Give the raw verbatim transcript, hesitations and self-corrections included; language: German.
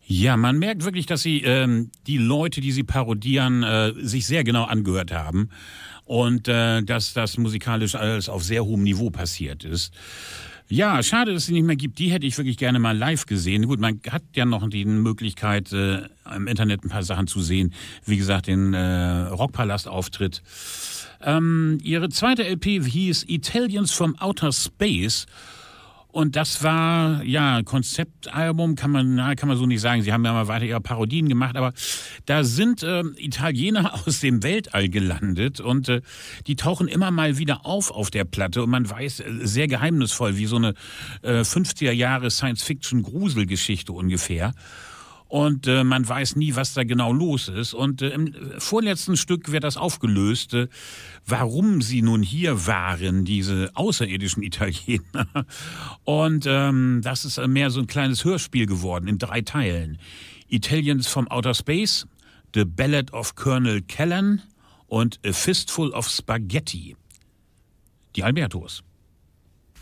Ja, man merkt wirklich, dass sie ähm, die Leute, die sie parodieren, äh, sich sehr genau angehört haben und äh, dass das musikalisch alles auf sehr hohem Niveau passiert ist. Ja, schade, dass es sie nicht mehr gibt. Die hätte ich wirklich gerne mal live gesehen. Gut, man hat ja noch die Möglichkeit, äh, im Internet ein paar Sachen zu sehen. Wie gesagt, den äh, Rockpalast-Auftritt. Ähm, ihre zweite L P hieß Italians from Outer Space. Und das war, ja, ein Konzeptalbum, kann man, na, kann man so nicht sagen. Sie haben ja mal weiter ihre Parodien gemacht, aber da sind äh, Italiener aus dem Weltall gelandet und äh, die tauchen immer mal wieder auf auf der Platte und man weiß, äh, sehr geheimnisvoll, wie so eine äh, fünfziger Jahre Science-Fiction-Gruselgeschichte ungefähr. Und äh, man weiß nie, was da genau los ist. Und äh, im vorletzten Stück wird das aufgelöst, äh, warum sie nun hier waren, diese außerirdischen Italiener. Und ähm, das ist mehr so ein kleines Hörspiel geworden in drei Teilen. Italians from Outer Space, The Ballad of Colonel Callan und A Fistful of Spaghetti. Die Albertos.